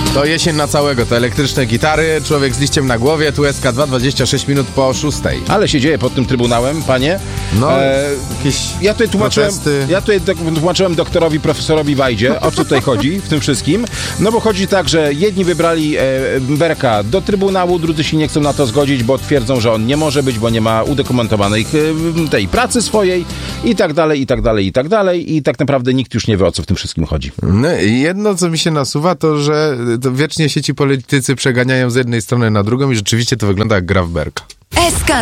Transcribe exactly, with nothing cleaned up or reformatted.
To jesień na całego, to elektryczne gitary, człowiek z liściem na głowie, tu S K dwa, dwadzieścia sześć minut po szóstej. Ale się dzieje pod tym Trybunałem, panie. No, e, jakieś ja tutaj tłumaczyłem, protesty. ja tutaj tłumaczyłem doktorowi, profesorowi Wajdzie, o co tutaj chodzi w tym wszystkim. No bo chodzi tak, że jedni wybrali e, Berka do Trybunału, drudzy się nie chcą na to zgodzić, bo twierdzą, że on nie może być, bo nie ma udokumentowanej e, tej pracy swojej i tak dalej, i tak dalej, i tak dalej. I tak naprawdę nikt już nie wie, o co w tym wszystkim chodzi. No i jedno, co mi się nasuwa, to, że to wiecznie się ci politycy przeganiają z jednej strony na drugą i rzeczywiście to wygląda jak gra w Berka. S K